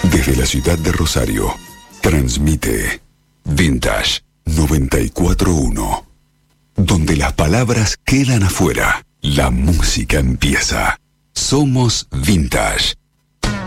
Desde la ciudad de Rosario, transmite Vintage 94.1. Donde las palabras quedan afuera, la música empieza. Somos Vintage